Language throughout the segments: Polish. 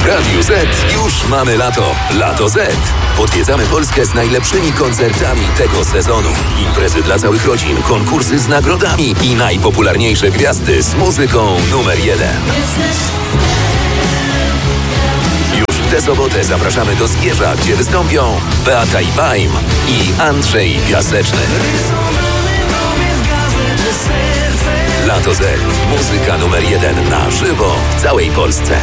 W Radiu Z już mamy lato. Lato Z. Podwiedzamy Polskę z najlepszymi koncertami tego sezonu. Imprezy dla całych rodzin, konkursy z nagrodami i najpopularniejsze gwiazdy z muzyką numer 1. Już w tę sobotę zapraszamy do Zgierza, gdzie wystąpią Beata i Baim i Andrzej Piaseczny. Lato Z. Muzyka numer 1 na żywo w całej Polsce.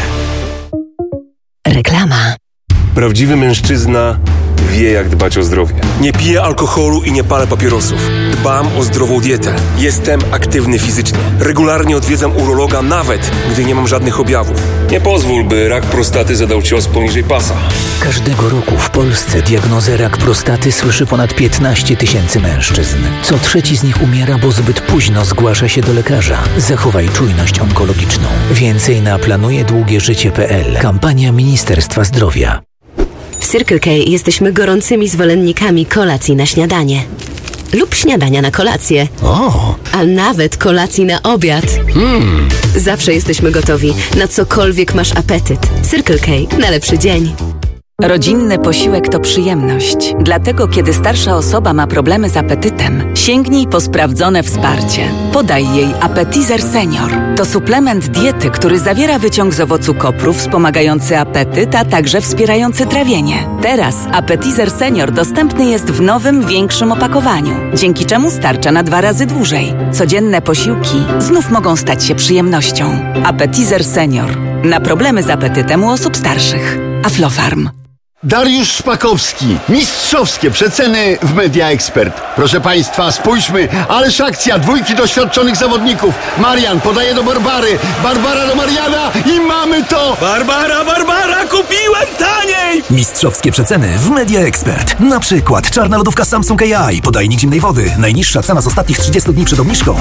Reklama. Prawdziwy mężczyzna wie, jak dbać o zdrowie. Nie piję alkoholu i nie palę papierosów. Dbam o zdrową dietę. Jestem aktywny fizycznie. Regularnie odwiedzam urologa, nawet gdy nie mam żadnych objawów. Nie pozwól, by rak prostaty zadał cios poniżej pasa. Każdego roku w Polsce diagnozę rak prostaty słyszy ponad 15 000 mężczyzn. Co trzeci z nich umiera, bo zbyt późno zgłasza się do lekarza. Zachowaj czujność onkologiczną. Więcej na planujedługieżycie.pl. Kampania Ministerstwa Zdrowia. W Circle K jesteśmy gorącymi zwolennikami kolacji na śniadanie. Lub śniadania na kolację. A nawet kolacji na obiad. Zawsze jesteśmy gotowi, na cokolwiek masz apetyt. Circle K na lepszy dzień. Rodzinny posiłek to przyjemność. Dlatego, kiedy starsza osoba ma problemy z apetytem, sięgnij po sprawdzone wsparcie. Podaj jej Appetizer Senior. To suplement diety, który zawiera wyciąg z owocu kopru wspomagający apetyt, a także wspierający trawienie. Teraz Appetizer Senior dostępny jest w nowym, większym opakowaniu, dzięki czemu starcza na 2 razy dłużej. Codzienne posiłki znów mogą stać się przyjemnością. Appetizer Senior. Na problemy z apetytem u osób starszych. Aflofarm. Dariusz Szpakowski. Mistrzowskie przeceny w Media Expert. Proszę Państwa, spójrzmy, ależ akcja, 2 doświadczonych zawodników. Marian podaje do Barbary, Barbara do Mariana i mamy to! Barbara, kupiłem taniej! Mistrzowskie przeceny w Media Expert. Na przykład czarna lodówka Samsung AI, podajnik zimnej wody. Najniższa cena z ostatnich 30 dni przed obniżką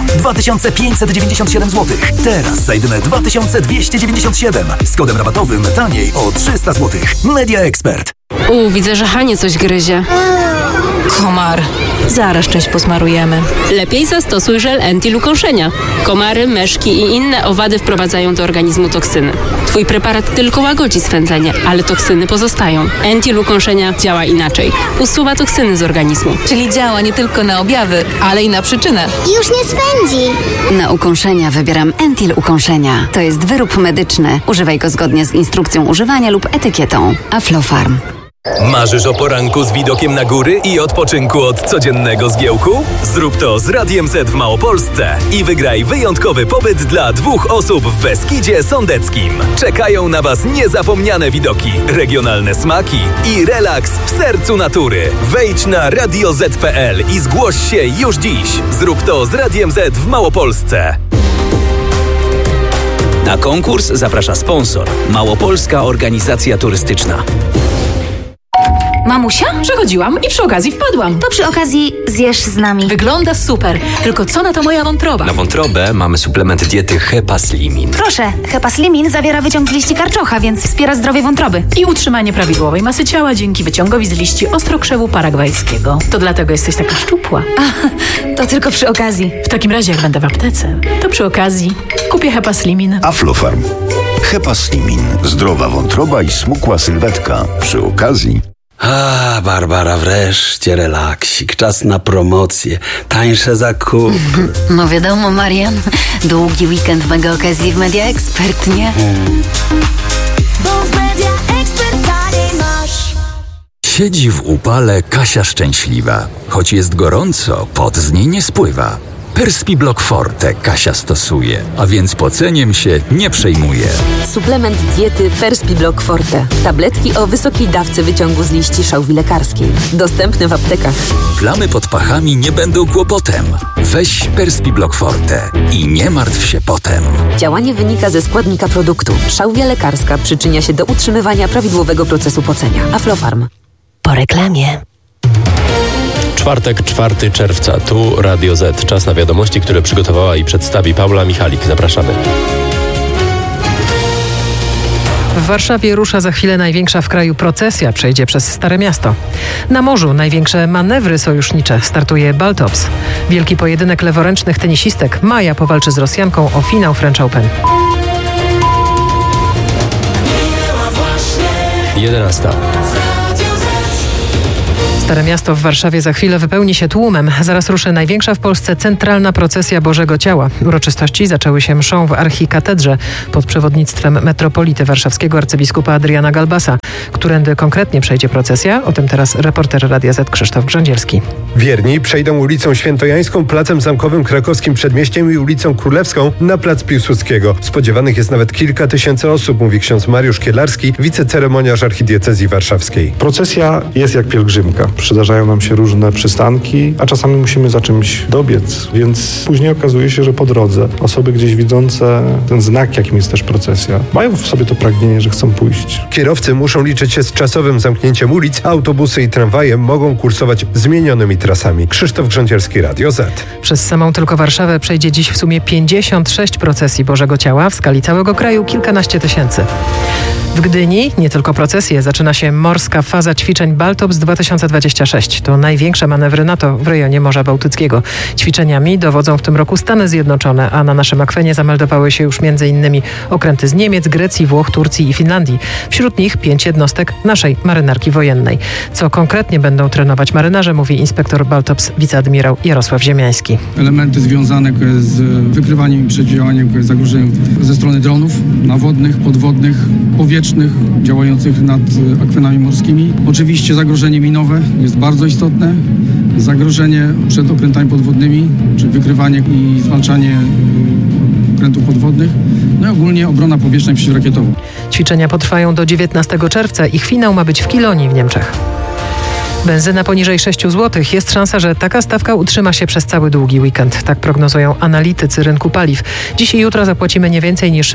2597 zł. Teraz za jedyne 2297. Z kodem rabatowym taniej o 300 zł. Media Expert. Widzę, że Hanie coś gryzie. Komar. Zaraz część posmarujemy. Lepiej zastosuj żel Entil ukąszenia. Komary, myszki i inne owady wprowadzają do organizmu toksyny. Twój preparat tylko łagodzi swędzenie, ale toksyny pozostają. Entil ukąszenia działa inaczej. Usuwa toksyny z organizmu. Czyli działa nie tylko na objawy, ale i na przyczynę. Już nie swędzi. Na ukąszenia wybieram Entil ukąszenia. To jest wyrób medyczny. Używaj go zgodnie z instrukcją używania lub etykietą. Aflofarm. Marzysz o poranku z widokiem na góry i odpoczynku od codziennego zgiełku? Zrób to z Radiem Z w Małopolsce i wygraj wyjątkowy pobyt dla 2 osób w Beskidzie Sądeckim. Czekają na Was niezapomniane widoki, regionalne smaki i relaks w sercu natury. Wejdź na radioz.pl i zgłoś się już dziś. Zrób to z Radiem Z w Małopolsce. Na konkurs zaprasza sponsor. Małopolska Organizacja Turystyczna. Mamusia? Przechodziłam i przy okazji wpadłam. To przy okazji zjesz z nami. Wygląda super, tylko co na to moja wątroba? Na wątrobę mamy suplement diety Hepaslimin. Proszę, Hepaslimin zawiera wyciąg z liści karczocha, więc wspiera zdrowie wątroby. I utrzymanie prawidłowej masy ciała dzięki wyciągowi z liści ostrokrzewu paragwajskiego. To dlatego jesteś taka szczupła. To tylko przy okazji. W takim razie, jak będę w aptece, to przy okazji kupię Hepaslimin. Aflofarm. Hepaslimin. Zdrowa wątroba i smukła sylwetka. Przy okazji. Barbara, wreszcie relaksik. Czas na promocje, tańsze zakupy. No wiadomo, Marian. Długi weekend mega okazji w Media Expert, nie? Bo w Media Expert taniej masz. Siedzi w upale Kasia szczęśliwa. Choć jest gorąco, pot z niej nie spływa. Perspiblock Forte Kasia stosuje, a więc poceniem się nie przejmuje. Suplement diety Perspiblock Forte. Tabletki o wysokiej dawce wyciągu z liści szałwi lekarskiej. Dostępne w aptekach. Plamy pod pachami nie będą kłopotem. Weź Perspiblock Forte i nie martw się potem. Działanie wynika ze składnika produktu. Szałwia lekarska przyczynia się do utrzymywania prawidłowego procesu pocenia. Aflofarm. Po reklamie. Czwartek, 4 czerwca. Tu Radio Z. Czas na wiadomości, które przygotowała i przedstawi Paula Michalik. Zapraszamy. W Warszawie rusza za chwilę największa w kraju procesja, przejdzie przez Stare Miasto. Na morzu największe manewry sojusznicze, startuje Baltops. Wielki pojedynek leworęcznych tenisistek. Maja powalczy z Rosjanką o finał French Open. Minęła 11. Stare Miasto w Warszawie za chwilę wypełni się tłumem. Zaraz ruszy największa w Polsce centralna procesja Bożego Ciała. Uroczystości zaczęły się mszą w archikatedrze pod przewodnictwem metropolity warszawskiego arcybiskupa Adriana Galbasa. Którędy konkretnie przejdzie procesja? O tym teraz reporter Radia Z Krzysztof Grządzielski. Wierni przejdą ulicą Świętojańską, Placem Zamkowym, Krakowskim Przedmieściem i ulicą Królewską na Plac Piłsudskiego. Spodziewanych jest nawet kilka tysięcy osób, mówi ksiądz Mariusz Kielarski, wiceceremoniarz archidiecezji warszawskiej. Procesja jest jak pielgrzymka. Przydarzają nam się różne przystanki, a czasami musimy za czymś dobiec, więc później okazuje się, że po drodze osoby gdzieś widzące ten znak, jakim jest też procesja, mają w sobie to pragnienie, że chcą pójść. Kierowcy muszą liczyć się z czasowym zamknięciem ulic, a autobusy i tramwaje mogą kursować zmienionymi trasami. Krzysztof Grządzielski, Radio Z. Przez samą tylko Warszawę przejdzie dziś w sumie 56 procesji Bożego Ciała, w skali całego kraju kilkanaście tysięcy. W Gdyni nie tylko procesje, zaczyna się morska faza ćwiczeń Baltops 2026. To największe manewry NATO w rejonie Morza Bałtyckiego. Ćwiczeniami dowodzą w tym roku Stany Zjednoczone, a na naszym akwenie zameldowały się już m.in. okręty z Niemiec, Grecji, Włoch, Turcji i Finlandii. Wśród nich 5 jednostek naszej marynarki wojennej. Co konkretnie będą trenować marynarze, mówi inspektor Baltops wiceadmirał Jarosław Ziemiański. Elementy związane z wykrywaniem i przeciwdziałaniem zagrożeń ze strony dronów nawodnych, podwodnych, powietrznych, działających nad akwenami morskimi. Oczywiście zagrożenie minowe jest bardzo istotne. Zagrożenie przed okrętami podwodnymi, czyli wykrywanie i zwalczanie okrętów podwodnych. No i ogólnie obrona powietrzna i przeciwrakietowa. Ćwiczenia potrwają do 19 czerwca. Ich finał ma być w Kilonii w Niemczech. Benzyna poniżej 6 zł. Jest szansa, że taka stawka utrzyma się przez cały długi weekend. Tak prognozują analitycy rynku paliw. Dziś i jutro zapłacimy nie więcej niż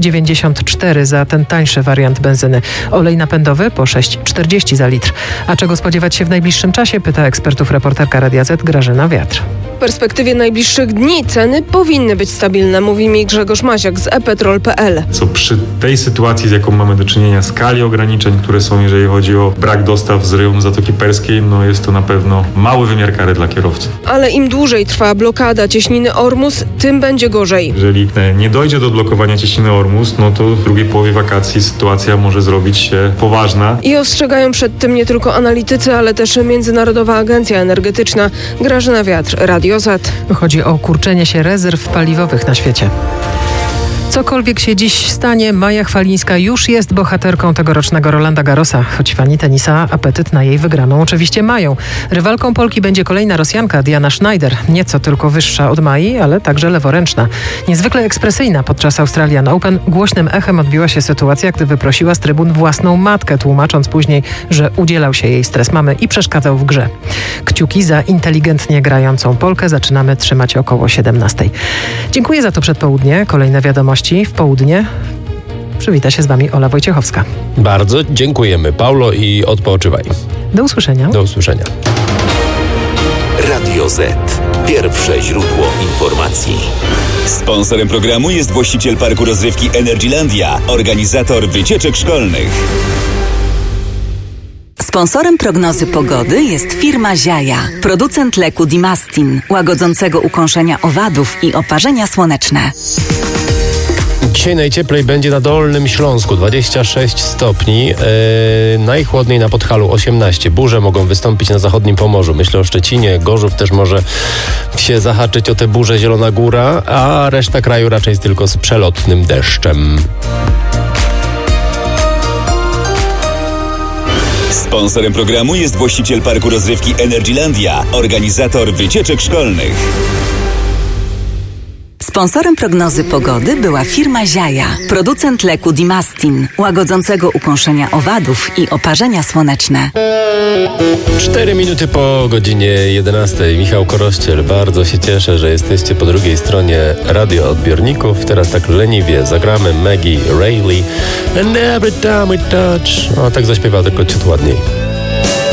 5,94 za ten tańszy wariant benzyny. Olej napędowy po 6,40 za litr. A czego spodziewać się w najbliższym czasie? Pyta ekspertów reporterka Radia Z Grażyna Wiatr. W perspektywie najbliższych dni ceny powinny być stabilne, mówi mi Grzegorz Maziak z ePetrol.pl. Co przy tej sytuacji, z jaką mamy do czynienia, skali ograniczeń, które są, jeżeli chodzi o brak dostaw z rejonu Zatoki Perskiej, no jest to na pewno mały wymiar kary dla kierowców. Ale im dłużej trwa blokada cieśniny Ormus, tym będzie gorzej. Jeżeli nie dojdzie do odblokowania cieśniny Ormus, no to w drugiej połowie wakacji sytuacja może zrobić się poważna. I ostrzegają przed tym nie tylko analitycy, ale też Międzynarodowa Agencja Energetyczna. Grażyna Wiatr, Radio Z. Chodzi o kurczenie się rezerw paliwowych na świecie. Cokolwiek się dziś stanie, Maja Chwalińska już jest bohaterką tegorocznego Rolanda Garrosa, choć fani tenisa apetyt na jej wygraną oczywiście mają. Rywalką Polki będzie kolejna Rosjanka, Diana Schneider. Nieco tylko wyższa od Mai, ale także leworęczna. Niezwykle ekspresyjna podczas Australian Open głośnym echem odbiła się sytuacja, gdy wyprosiła z trybun własną matkę, tłumacząc później, że udzielał się jej stres mamy i przeszkadzał w grze. Kciuki za inteligentnie grającą Polkę zaczynamy trzymać około 17. Dziękuję za to przedpołudnie. Kolejne wiadomości w południe. Przywita się z Wami Ola Wojciechowska. Bardzo dziękujemy, Paulo, i odpoczywaj. Do usłyszenia. Do usłyszenia. Radio Z. Pierwsze źródło informacji. Sponsorem programu jest właściciel parku rozrywki Energylandia, organizator wycieczek szkolnych. Sponsorem prognozy pogody jest firma Ziaja, producent leku Dimastin, łagodzącego ukąszenia owadów i oparzenia słoneczne. Dzisiaj najcieplej będzie na Dolnym Śląsku, 26 stopni, najchłodniej na Podhalu 18. Burze mogą wystąpić na zachodnim Pomorzu. Myślę o Szczecinie, Gorzów też może się zahaczyć o te burze, Zielona Góra, a reszta kraju raczej tylko z przelotnym deszczem. Sponsorem programu jest właściciel parku rozrywki Energylandia, organizator wycieczek szkolnych. Sponsorem prognozy pogody była firma Ziaja, producent leku Dimastin, łagodzącego ukąszenia owadów i oparzenia słoneczne. 4 minuty po godzinie 11. Michał Korościel, bardzo się cieszę, że jesteście po drugiej stronie radioodbiorników. Teraz tak leniwie zagramy Maggie Reilly. And every time we touch. O, tak zaśpiewał, tylko ciut ładniej.